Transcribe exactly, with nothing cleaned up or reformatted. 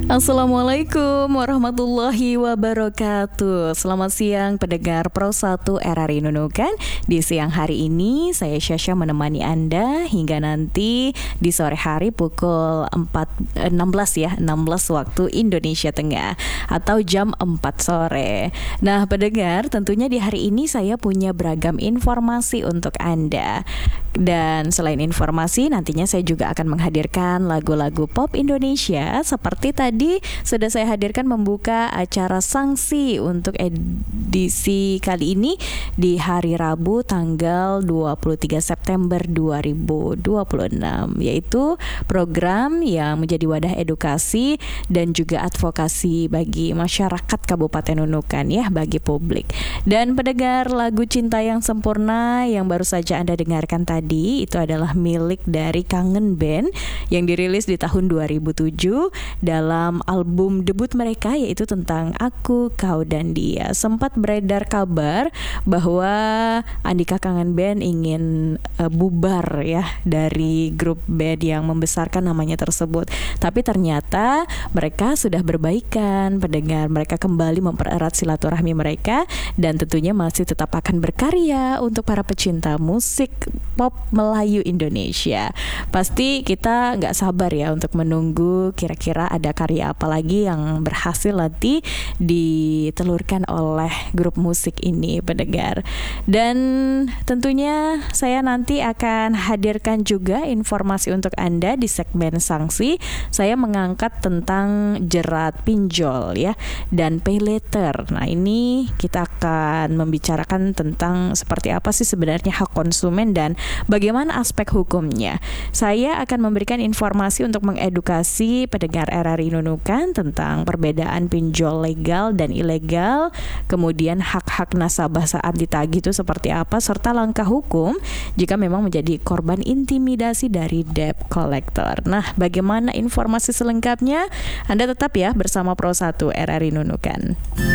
Assalamualaikum warahmatullahi wabarakatuh. Selamat siang pendengar Pro satu R R I Nunukan. Di siang hari ini saya Syasha menemani Anda hingga nanti di sore hari pukul empat, enam belas ya enam belas waktu Indonesia Tengah atau jam empat sore. Nah pendengar, tentunya di hari ini saya punya beragam informasi untuk Anda. Dan selain informasi, nantinya saya juga akan menghadirkan lagu-lagu pop Indonesia. Seperti tadi sudah saya hadirkan membuka acara Sangsi untuk edisi kali ini di hari Rabu tanggal dua puluh tiga September dua ribu dua puluh enam, yaitu program yang menjadi wadah edukasi dan juga advokasi bagi masyarakat Kabupaten Nunukan ya, bagi publik. Dan pendengar, lagu Cinta yang Sempurna yang baru saja Anda dengarkan tadi itu adalah milik dari Kangen Band yang dirilis di tahun dua ribu tujuh dalam album debut mereka, yaitu tentang Aku, Kau, dan Dia. Sempat beredar kabar bahwa Andika Kangen Band ingin uh, bubar ya dari grup band yang membesarkan namanya tersebut. Tapi ternyata mereka sudah berbaikan, pendengar. Mereka kembali mempererat silaturahmi mereka dan tentunya masih tetap akan berkarya untuk para pecinta musik pop Melayu Indonesia. Pasti kita nggak sabar ya untuk menunggu kira-kira ada karya apa lagi yang berhasil nanti ditelurkan oleh grup musik ini, pendengar. Dan tentunya saya nanti akan hadirkan juga informasi untuk Anda di segmen Sangsi. Saya mengangkat tentang jerat pinjol ya dan pay later. Nah ini kita akan membicarakan tentang seperti apa sih sebenarnya hak konsumen dan bagaimana aspek hukumnya. Saya akan memberikan informasi untuk mengedukasi pendengar R R I Nunukan tentang perbedaan pinjol legal dan ilegal, kemudian hak-hak nasabah saat ditagih itu seperti apa, serta langkah hukum jika memang menjadi korban intimidasi dari debt collector. Nah, bagaimana informasi selengkapnya? Anda tetap ya bersama Pro satu R R I Nunukan.